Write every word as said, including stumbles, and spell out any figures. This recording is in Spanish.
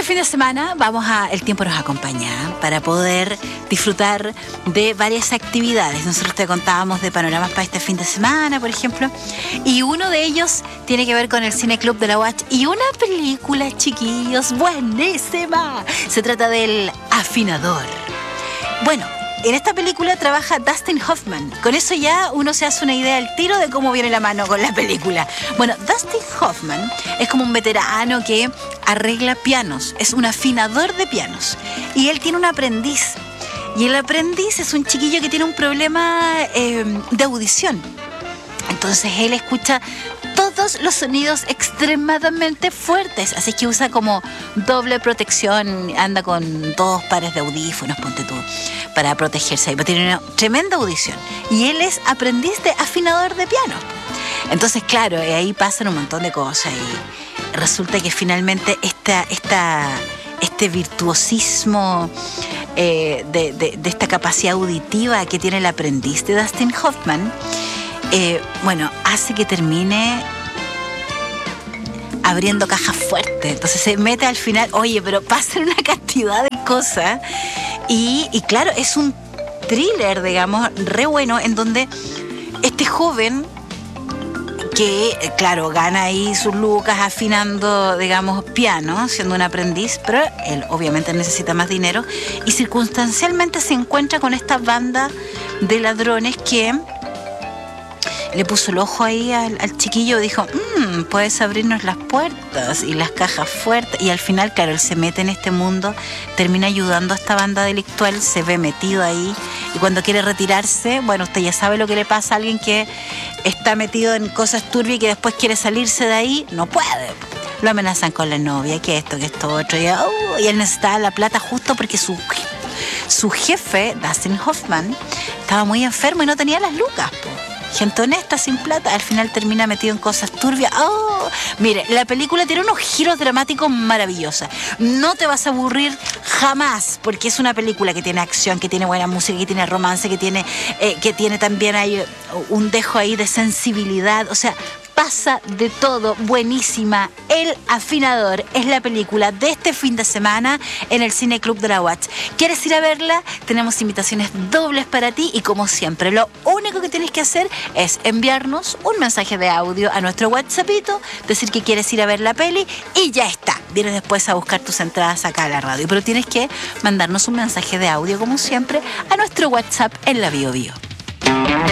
fin de semana vamos a, el tiempo nos acompaña para poder disfrutar de varias actividades. Nosotros te contábamos de panoramas para este fin de semana, por ejemplo, y uno de ellos tiene que ver con el Cine Club de la U A C y una película, chiquillos, buenísima. Se trata del Afinador. Bueno, en esta película trabaja Dustin Hoffman. Con eso ya uno se hace una idea al tiro de cómo viene la mano con la película. Bueno, Dustin Hoffman es como un veterano que arregla pianos. Es un afinador de pianos. Y él tiene un aprendiz. Y el aprendiz es un chiquillo que tiene un problema eh, de audición. Entonces él escucha todos los sonidos extremadamente fuertes, así que usa como doble protección, anda con dos pares de audífonos, ponte tú, para protegerse, pero tiene una tremenda audición, y él es aprendiz de afinador de piano. Entonces, claro, ahí pasan un montón de cosas, y resulta que finalmente esta, esta, este virtuosismo eh, de, de, de esta capacidad auditiva que tiene el aprendiz de Dustin Hoffman, Eh, bueno, hace que termine abriendo cajas fuertes. Entonces se mete al final, oye, pero pasan una cantidad de cosas. Y, y claro, es un thriller, digamos, re bueno, en donde este joven, que, claro, gana ahí sus lucas afinando, digamos, piano, siendo un aprendiz, pero él obviamente necesita más dinero, y circunstancialmente se encuentra con esta banda de ladrones que le puso el ojo ahí al, al chiquillo y dijo, mmm, puedes abrirnos las puertas y las cajas fuertes. Y al final, claro, él se mete en este mundo, termina ayudando a esta banda delictual, se ve metido ahí, y cuando quiere retirarse, bueno, usted ya sabe lo que le pasa a alguien que está metido en cosas turbias y que después quiere salirse de ahí, no puede. Lo amenazan con la novia, que esto, que esto, otro, y, oh, y él necesitaba la plata justo porque su, su jefe, Dustin Hoffman, estaba muy enfermo y no tenía las lucas, po. Gente honesta, sin plata, al final termina metido en cosas turbias. Oh, mire, la película tiene unos giros dramáticos maravillosos. No te vas a aburrir jamás, porque es una película que tiene acción, que tiene buena música, que tiene romance, que tiene, eh, que tiene también ahí un dejo ahí de sensibilidad. O sea, pasa de todo, buenísima. El Afinador es la película de este fin de semana en el Cine Club de la U A C. ¿Quieres ir a verla? Tenemos invitaciones dobles para ti, y como siempre, lo único que tienes que hacer es enviarnos un mensaje de audio a nuestro WhatsAppito, decir que quieres ir a ver la peli y ya está. Vienes después a buscar tus entradas acá a la radio, pero tienes que mandarnos un mensaje de audio, como siempre, a nuestro WhatsApp en la Bio Bio.